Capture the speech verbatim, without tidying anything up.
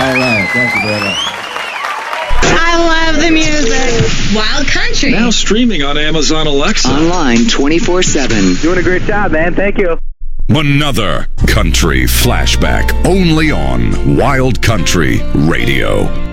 All right. Thank you very much. I love the music. Wild Country. Now streaming on Amazon Alexa. Online twenty-four seven. Doing a great job, man. Thank you. Another country flashback only on Wild Country Radio.